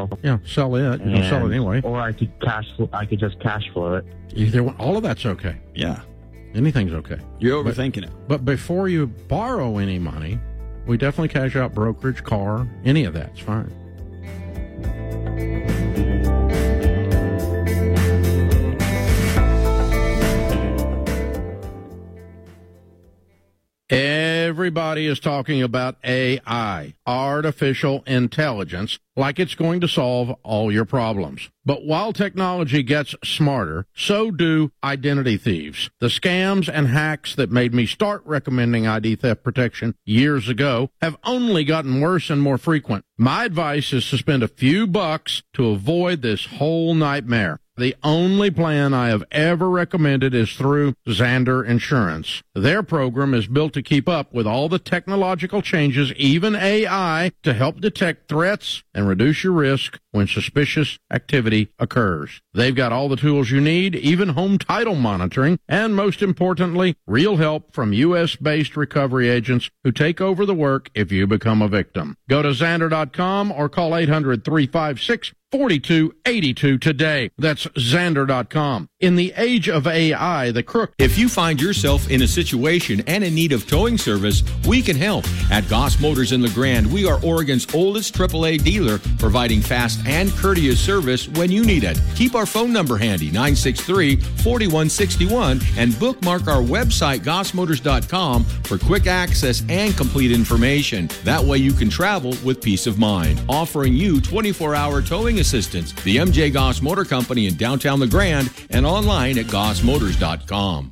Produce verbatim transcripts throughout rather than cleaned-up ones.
sell. Yeah, sell it. You're going to sell it anyway. Or I could cash. I could just cash flow it. Either one, all of that's okay. Yeah. Anything's okay. You're overthinking but, it. But before you borrow any money, we definitely cash out brokerage, car, any of that's fine. Everybody is talking about A I, artificial intelligence, like it's going to solve all your problems. But while technology gets smarter, so do identity thieves. The scams and hacks that made me start recommending I D theft protection years ago have only gotten worse and more frequent. My advice is to spend a few bucks to avoid this whole nightmare. The only plan I have ever recommended is through Zander Insurance. Their program is built to keep up with all the technological changes, even A I, to help detect threats and reduce your risk when suspicious activity occurs. They've got all the tools you need, even home title monitoring, and most importantly, real help from U S-based recovery agents who take over the work if you become a victim. Go to Zander dot com or call eight hundred, three five six, four two eight two today. That's Zander dot com. In the age of A I, the crook... If you find yourself in a situation and in need of towing service, we can help. At Goss Motors in LeGrand, we are Oregon's oldest triple A dealer, providing fast and courteous service when you need it. Keep our phone number handy, nine six three, four one six one, and bookmark our website, goss motors dot com, for quick access and complete information. That way you can travel with peace of mind. Offering you twenty-four hour towing assistance. The M J Goss Motor Company in downtown LeGrand and online at goss motors dot com.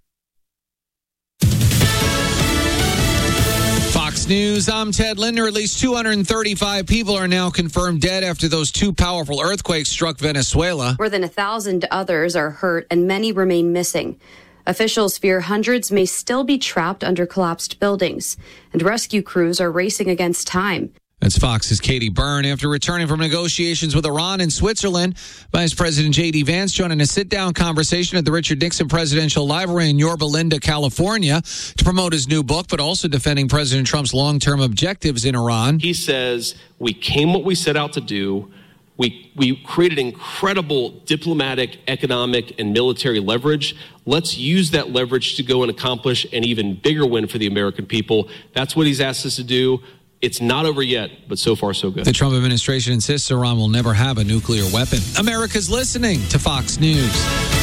Fox News, I'm Ted Linder. At least two hundred thirty-five people are now confirmed dead after those two powerful earthquakes struck Venezuela. More than a thousand others are hurt and many remain missing. Officials fear hundreds may still be trapped under collapsed buildings, and rescue crews are racing against time. That's Fox's Katie Byrne. After returning from negotiations with Iran and Switzerland, Vice President J D. Vance joined in a sit-down conversation at the Richard Nixon Presidential Library in Yorba Linda, California, to promote his new book, but also defending President Trump's long-term objectives in Iran. He says, we came what we set out to do. We we created incredible diplomatic, economic, and military leverage. Let's use that leverage to go and accomplish an even bigger win for the American people. That's what he's asked us to do. It's not over yet, but so far so good. The Trump administration insists Iran will never have a nuclear weapon. America's listening to Fox News.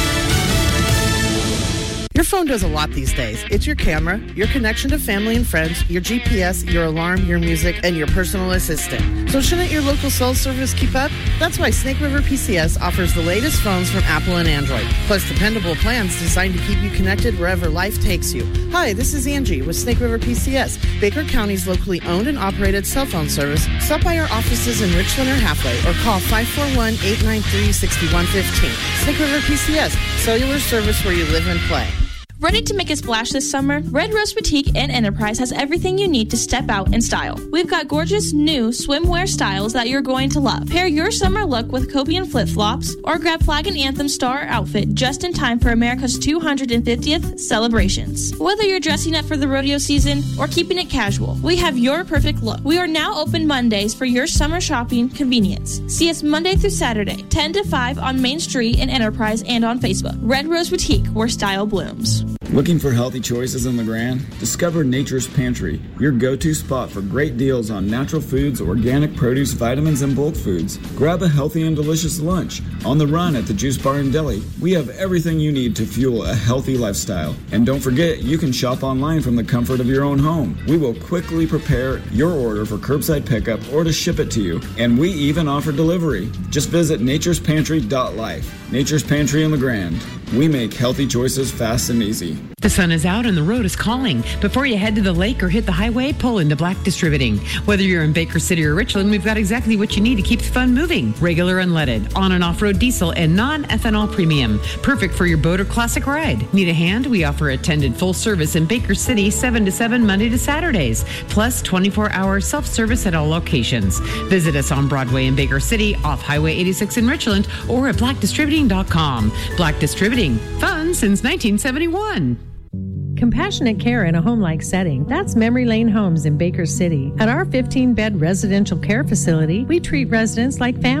Your phone does a lot these days. It's your camera, your connection to family and friends, your G P S, your alarm, your music, and your personal assistant. So shouldn't your local cell service keep up? That's why Snake River P C S offers the latest phones from Apple and Android, plus dependable plans designed to keep you connected wherever life takes you. Hi, this is Angie with Snake River P C S, Baker County's locally owned and operated cell phone service. Stop by our offices in Richland or Halfway, or call five four one, eight nine three, six one one five. Snake River P C S, cellular service where you live and play. Ready to make a splash this summer? Red Rose Boutique and Enterprise has everything you need to step out in style. We've got gorgeous new swimwear styles that you're going to love. Pair your summer look with Copian flip-flops or grab Flag and Anthem star outfit just in time for America's two hundred fiftieth celebrations. Whether you're dressing up for the rodeo season or keeping it casual, we have your perfect look. We are now open Mondays for your summer shopping convenience. See us Monday through Saturday, ten to five on Main Street in Enterprise and on Facebook. Red Rose Boutique, where style blooms. Looking for healthy choices in LeGrand? Discover Nature's Pantry, your go-to spot for great deals on natural foods, organic produce, vitamins, and bulk foods. Grab a healthy and delicious lunch. On the run at the Juice Bar and Deli, we have everything you need to fuel a healthy lifestyle. And don't forget, you can shop online from the comfort of your own home. We will quickly prepare your order for curbside pickup or to ship it to you. And we even offer delivery. Just visit natures pantry dot life. Nature's Pantry in LeGrand. We make healthy choices fast and easy. The sun is out and the road is calling. Before you head to the lake or hit the highway, pull into Black Distributing. Whether you're in Baker City or Richland, we've got exactly what you need to keep the fun moving. Regular unleaded, on and off-road diesel, and non-ethanol premium. Perfect for your boat or classic ride. Need a hand? We offer attended full service in Baker City, seven to seven, Monday to Saturdays. Plus twenty-four hour self-service at all locations. Visit us on Broadway in Baker City, off Highway eighty-six in Richland, or at black distributing dot com. Black Distributing. Fun since nineteen seventy-one. Compassionate care in a home-like setting. That's Memory Lane Homes in Baker City. At our fifteen bed residential care facility, we treat residents like family.